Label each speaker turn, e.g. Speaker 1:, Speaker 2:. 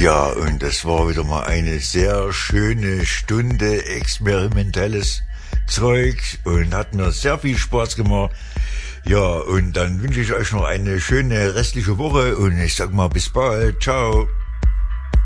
Speaker 1: Ja, und das war wieder mal eine sehr schöne Stunde experimentelles Zeug und hat mir sehr viel Spaß gemacht. Ja, und dann wünsche ich euch noch eine schöne restliche Woche und ich sag mal bis bald. Ciao.